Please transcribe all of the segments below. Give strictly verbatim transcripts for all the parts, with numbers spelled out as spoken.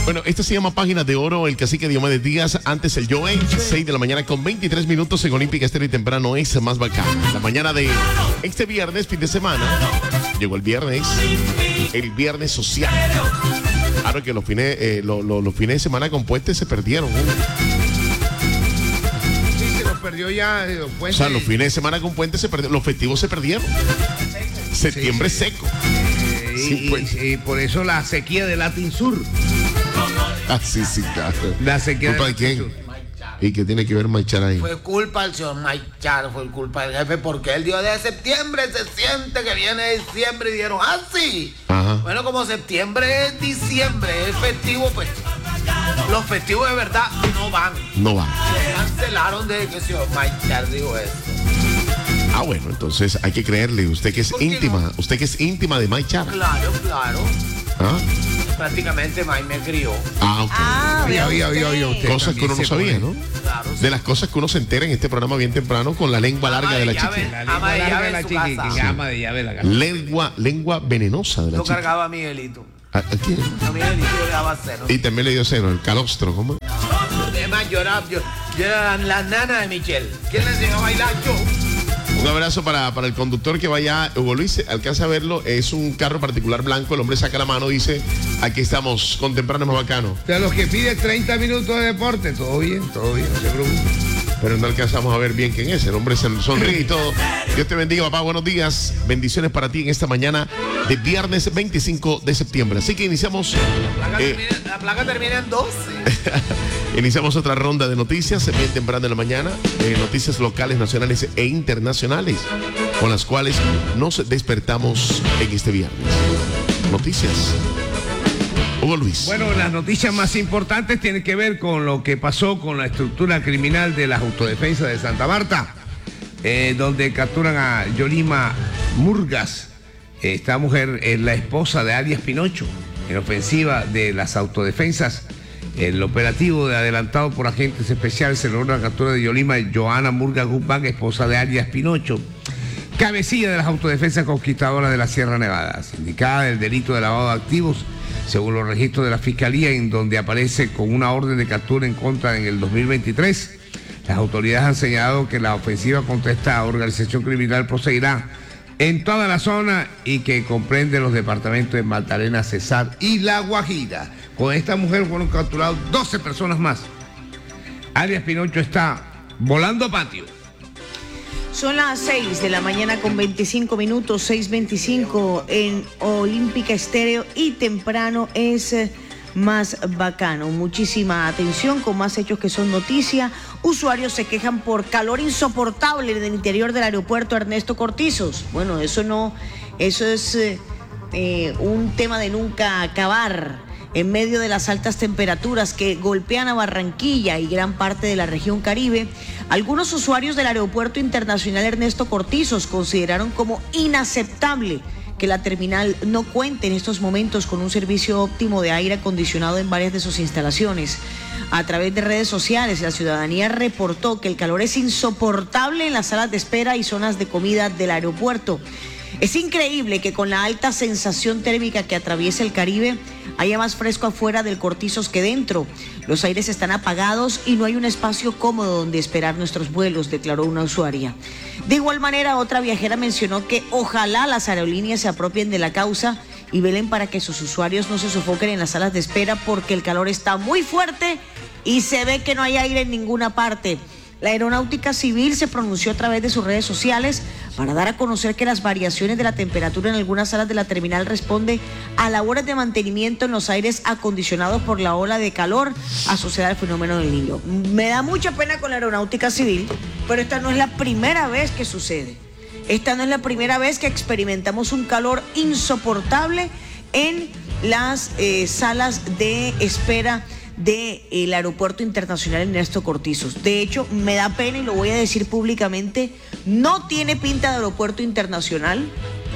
Bueno, esta se llama Páginas de Oro, el cacique Diomedes Díaz, antes el Joe, seis de la mañana con veintitrés minutos en Olímpica Estéreo y temprano es más bacán. La mañana de este viernes, fin de semana, llegó el viernes, el viernes social. Claro que los fines, eh, lo, lo, los fines de semana con puentes se perdieron. ¿eh? Sí, se los perdió ya. Eh, o sea, los fines de semana con puentes se perdieron, los festivos se perdieron. Septiembre sí, sí. seco. Eh, y, y, y por eso la sequía de Latin Sur. Ah, sí, sí, claro. La sequía ¿Culpa de quién? ¿Y qué tiene que ver Maichar ahí? Fue culpa del señor Maichar, fue culpa del jefe, porque el día de septiembre se siente que viene diciembre y dijeron, ah, sí. Ajá. Bueno, como septiembre es diciembre, es festivo, pues los festivos de verdad no van. No van. Se cancelaron desde que el señor Maichar dijo eso. Ah, bueno, entonces hay que creerle. Usted que es íntima, no? usted que es íntima de Maichar. Claro, claro. ¿Ah? Prácticamente May me crió. Ah, ok. Ah, había, había, había, había usted cosas que uno no sabía, ¿no? Claro, sí. De las cosas que uno se entera en este programa bien temprano con la lengua larga ama de la llave, chiqui. La lengua ama de larga llave de la en su chiqui. casa. Sí. Ama de llave la casa. Lengua, lengua venenosa de la Lo chiqui. cargaba a Miguelito. ¿A, a quién? A Miguelito le daba cero. Y también le dio cero, el calostro, ¿cómo? Además, yo era, yo, yo era la nana de Michelle. ¿Quién le enseñó a bailar? Yo. Un abrazo para, para el conductor que vaya, Hugo Luis, alcanza a verlo, es un carro particular blanco, el hombre saca la mano, dice, aquí estamos, con temprano más bacano. De los que pide treinta minutos de deporte, todo bien, todo bien, no se preocupe. Pero no alcanzamos a ver bien quién es, el hombre se sonríe y todo. Dios te bendiga, papá, buenos días, bendiciones para ti en esta mañana de viernes veinticinco de septiembre. Así que iniciamos... La placa, Eh, termina, la placa termina en doce. Iniciamos otra ronda de noticias, bien temprano en la mañana, eh, noticias locales, nacionales e internacionales, con las cuales nos despertamos en este viernes. Noticias. Hugo Luis. Bueno, las noticias más importantes tienen que ver con lo que pasó con la estructura criminal de las autodefensas de Santa Marta, eh, donde capturan a Yolima Murgas. Esta mujer es la esposa de alias Pinocho, en ofensiva de las autodefensas. El operativo de adelantado por agentes especiales se logró la captura de Yolima Joana Murgas Guzmán, esposa de alias Pinocho, cabecilla de las autodefensas conquistadoras de la Sierra Nevada, sindicada del delito de lavado de activos, según los registros de la Fiscalía, en donde aparece con una orden de captura en contra en el dos mil veintitrés. Las autoridades han señalado que la ofensiva contra esta organización criminal proseguirá en toda la zona y que comprende los departamentos de Magdalena, Cesar y La Guajira. Con esta mujer fueron capturados doce personas más. Alias Pinocho está volando patio. Son las seis de la mañana con veinticinco minutos, seis veinticinco en Olímpica Estéreo y temprano es más bacano. Muchísima atención con más hechos que son noticia. Usuarios se quejan por calor insoportable en el interior del aeropuerto Ernesto Cortizos. Bueno, eso no, eso es eh, eh, un tema de nunca acabar. En medio de las altas temperaturas que golpean a Barranquilla y gran parte de la región Caribe, algunos usuarios del Aeropuerto Internacional Ernesto Cortizos consideraron como inaceptable que la terminal no cuente en estos momentos con un servicio óptimo de aire acondicionado en varias de sus instalaciones. A través de redes sociales, la ciudadanía reportó que el calor es insoportable en las salas de espera y zonas de comida del aeropuerto. Es increíble que con la alta sensación térmica que atraviesa el Caribe haya más fresco afuera del Cortizos que dentro. Los aires están apagados y no hay un espacio cómodo donde esperar nuestros vuelos, declaró una usuaria. De igual manera, otra viajera mencionó que ojalá las aerolíneas se apropien de la causa y velen para que sus usuarios no se sofoquen en las salas de espera porque el calor está muy fuerte y se ve que no hay aire en ninguna parte. La Aeronáutica Civil se pronunció a través de sus redes sociales para dar a conocer que las variaciones de la temperatura en algunas salas de la terminal responde a labores de mantenimiento en los aires acondicionados por la ola de calor asociada al fenómeno del Niño. Me da mucha pena con la Aeronáutica Civil, pero esta no es la primera vez que sucede. Esta no es la primera vez que experimentamos un calor insoportable en las eh, salas de espera del Aeropuerto Internacional Ernesto Cortizos. De hecho, me da pena y lo voy a decir públicamente, no tiene pinta de aeropuerto internacional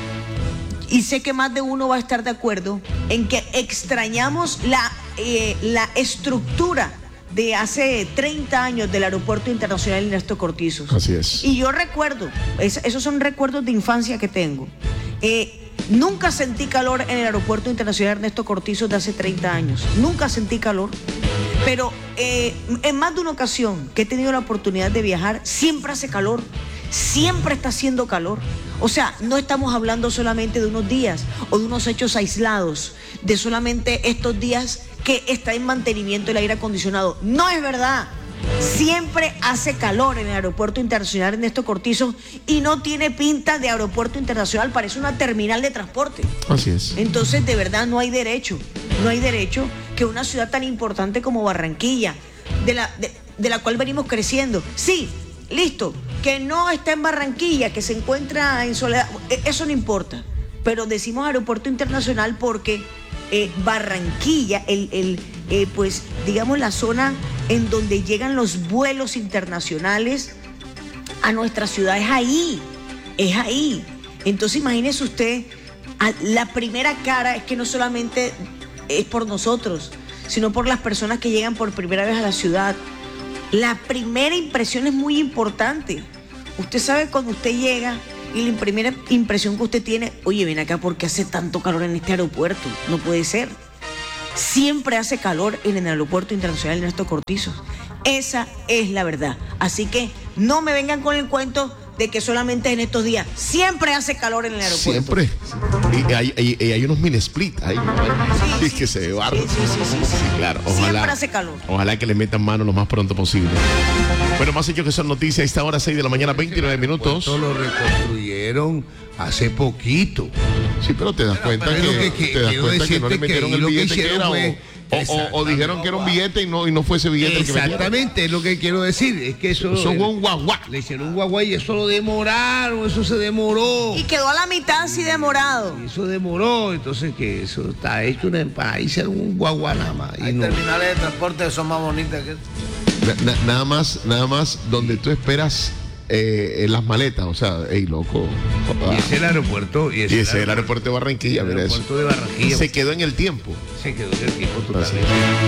y sé que más de uno va a estar de acuerdo en que extrañamos la, eh, la estructura de hace treinta años del Aeropuerto Internacional Ernesto Cortizos. Así es. Y yo recuerdo, es, esos son recuerdos de infancia que tengo. Eh, Nunca sentí calor en el Aeropuerto Internacional Ernesto Cortizo de hace treinta años. Nunca sentí calor. Pero eh, en más de una ocasión que he tenido la oportunidad de viajar, siempre hace calor. Siempre está haciendo calor. O sea, no estamos hablando solamente de unos días o de unos hechos aislados, de solamente estos días que está en mantenimiento el aire acondicionado. No es verdad. Siempre hace calor en el Aeropuerto Internacional Ernesto Cortizo y no tiene pinta de aeropuerto internacional, parece una terminal de transporte. Así es. Entonces, de verdad, no hay derecho, no hay derecho que una ciudad tan importante como Barranquilla, de la, de, de la cual venimos creciendo, sí, listo, que no está en Barranquilla, que se encuentra en Soledad, eso no importa, pero decimos aeropuerto internacional porque eh, Barranquilla, el, el, eh, pues, digamos, la zona en donde llegan los vuelos internacionales a nuestra ciudad es ahí, es ahí. Entonces imagínese usted, la primera cara es que no solamente es por nosotros, sino por las personas que llegan por primera vez a la ciudad. La primera impresión es muy importante. Usted sabe cuando usted llega y la primera impresión que usted tiene, oye, ven acá, ¿por qué hace tanto calor en este aeropuerto? No puede ser. Siempre hace calor en el Aeropuerto Internacional Ernesto Cortizo. Esa es la verdad. Así que no me vengan con el cuento de que solamente en estos días. Siempre hace calor en el aeropuerto. Siempre. Y hay, hay, y hay unos mini split ahí. Sí, y sí, que se ve barro. Sí, sí, sí, sí, sí. Sí, claro. Ojalá, Siempre hace calor. Ojalá que le metan mano lo más pronto posible. Bueno, más hechos que son noticias a esta hora, seis de la mañana, veintinueve minutos. Esto lo reconstruyeron hace poquito. Sí, pero te das cuenta pero que, es que- te das quiero cuenta que no le decirte que metieron ahí el lo que billete que hicieron era o, fue- o- o- o dijeron que era un billete y no, y no fue ese billete el que metieron. Exactamente, es lo que quiero decir. Es que eso. Eso fue un guaguá. Le hicieron un guaguá y eso lo demoraron, eso se demoró. Y quedó a la mitad así demorado. Y eso demoró, entonces que eso está hecho una empanada, hicieron un guaguá nada más. Y Hay no- terminales de transporte que son más bonitas que... Na- na- nada más, nada más donde tú esperas eh, en las maletas, o sea, ey, loco. Y ese es el aeropuerto. Y ese, Y ese es el aeropuerto de Barranquilla, el mira eso. aeropuerto de Barranquilla. Se quedó en el tiempo. Se quedó en el tiempo totalmente.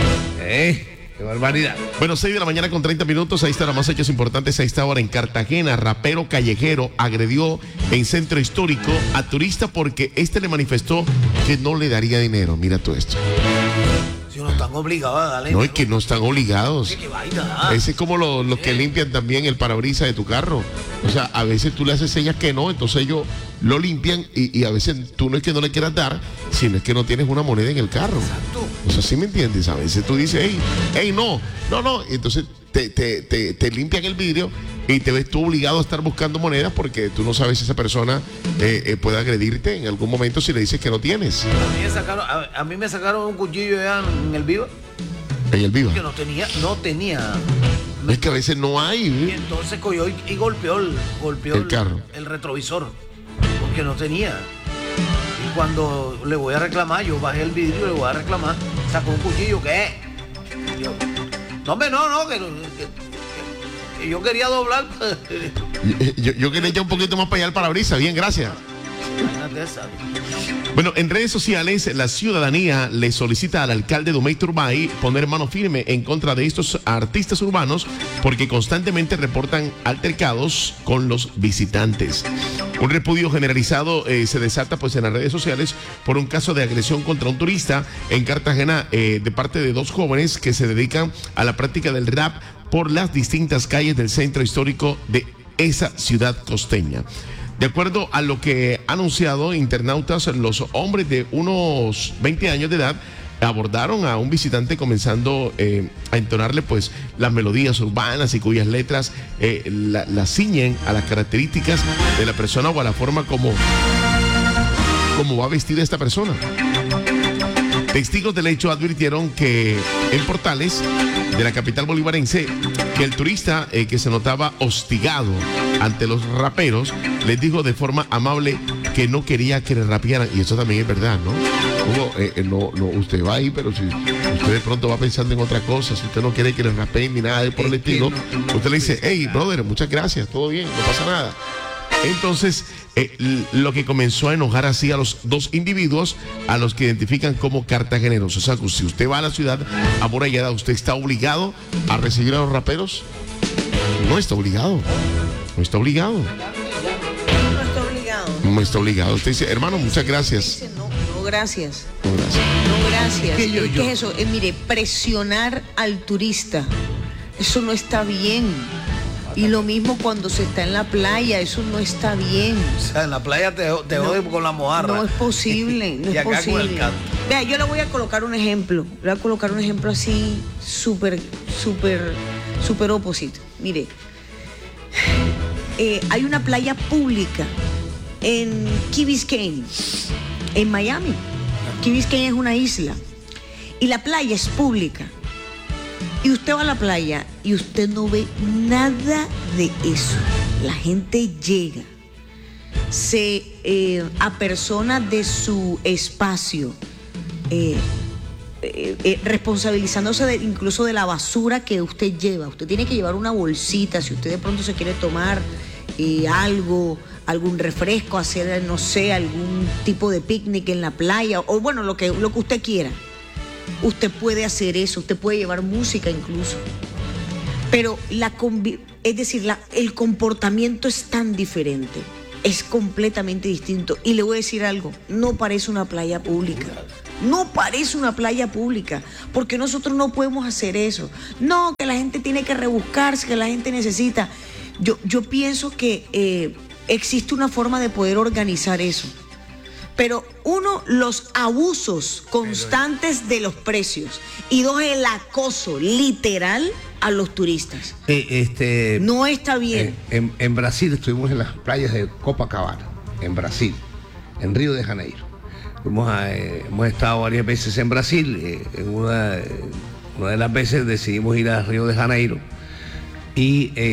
¿Eh? ¡Qué barbaridad! Bueno, seis de la mañana con treinta minutos, ahí están los más hechos importantes a esta hora en Cartagena. Rapero callejero agredió en centro histórico a turista porque este le manifestó que no le daría dinero. Mira tú esto. Si uno están obligados a darle... No, es que no están obligados. ¿Qué vaina? Ese es como lo- los que limpian también el parabrisas de tu carro. O sea, a veces tú le haces señas que no, entonces ellos lo limpian y, y a veces tú no es que no le quieras dar, sino es que no tienes una moneda en el carro. Exacto. O sea, ¿sí me entiendes? A veces tú dices, hey, hey, no, no, no. Y entonces te, te, te, te limpian el vidrio y te ves tú obligado a estar buscando monedas porque tú no sabes si esa persona eh, eh, puede agredirte en algún momento si le dices que no tienes. A mí me sacaron, a, a mí me sacaron un cuchillo ya en el Viva En el viva. que no tenía, no tenía. Es que a veces no hay. Y ¿eh? entonces cogió y, y golpeó, el, golpeó El carro. el retrovisor porque no tenía. Y cuando le voy a reclamar, yo bajé el vidrio y le voy a reclamar, sacó un cuchillo, ¿qué? Yo, no, hombre, no, no, que, que- que- que yo quería doblar. Yo, yo quería echar un poquito más para allá el parabrisas. Bien, gracias. Imagínate esa. Bueno, en redes sociales, la ciudadanía le solicita al alcalde Dumey Turbay poner mano firme en contra de estos artistas urbanos porque constantemente reportan altercados con los visitantes. Un repudio generalizado eh, se desata pues en las redes sociales por un caso de agresión contra un turista en Cartagena eh, de parte de dos jóvenes que se dedican a la práctica del rap por las distintas calles del centro histórico de esa ciudad costeña. De acuerdo a lo que han anunciado internautas, los hombres de unos veinte años de edad abordaron a un visitante comenzando eh, a entonarle pues las melodías urbanas y cuyas letras eh, la, la ciñen a las características de la persona o a la forma como, como va vestida esta persona. Testigos del hecho advirtieron que en Portales de la capital bolivarense que el turista eh, que se notaba hostigado ante los raperos les dijo de forma amable que no quería que le rapearan, y eso también es verdad, ¿no? Uno, eh, eh, no, no, usted va ahí, pero si usted de pronto va pensando en otra cosa, si usted no quiere que le rapeen ni nada de por el Es que estilo, no, no usted le dice, puede hey, estar. brother, muchas gracias, todo bien, no pasa nada. Entonces, eh, l- lo que comenzó a enojar así a los dos individuos, a los que identifican como cartageneros. O sea, que si usted va a la ciudad amurallada, ¿usted está obligado a recibir a los raperos? No está obligado. No está obligado. No está obligado. No está obligado. Usted dice, hermano, muchas gracias. Dice, no, no, gracias. No, gracias. No, gracias. ¿Qué yo, ¿Qué yo? es eso? Eh, mire, presionar al turista, eso no está bien. Y lo mismo cuando se está en la playa, eso no está bien. O sea, en la playa te, te No, jode con la mojarra. No es posible, no Y es acá con el posible. canto. Vea, yo le voy a colocar un ejemplo. Le voy a colocar un ejemplo así, súper, súper, súper opposite. Mire, eh, hay una playa pública en Key Biscayne, en Miami. Key Biscayne es una isla. Y la playa es pública. Y usted va a la playa y usted no ve nada de eso. La gente llega, se eh, apersona de su espacio, eh, eh, eh, responsabilizándose de, incluso de la basura que usted lleva. Usted tiene que llevar una bolsita si usted de pronto se quiere tomar eh, algo, algún refresco, hacer, no sé, algún tipo de picnic en la playa, o bueno, lo que, lo que usted quiera. Usted puede hacer eso, usted puede llevar música incluso. Pero la convi- es decir, la, el comportamiento es tan diferente, es completamente distinto. Y le voy a decir algo, no parece una playa pública. No parece una playa pública, porque nosotros no podemos hacer eso. No, que la gente tiene que rebuscarse, que la gente necesita. Yo, yo pienso que eh, existe una forma de poder organizar eso. Pero uno, los abusos constantes de los precios. Y dos, el acoso literal a los turistas. Eh, este, No está bien. eh, en, en Brasil estuvimos en las playas de Copacabana, en Brasil, en Río de Janeiro. Fuimos a, eh, hemos estado varias veces en Brasil. Eh, en una, una de las veces decidimos ir a Río de Janeiro. Y eh,